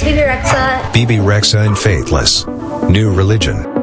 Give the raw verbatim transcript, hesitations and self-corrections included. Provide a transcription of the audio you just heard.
B B Rexa. Bebe Rexha and Faithless. New religion.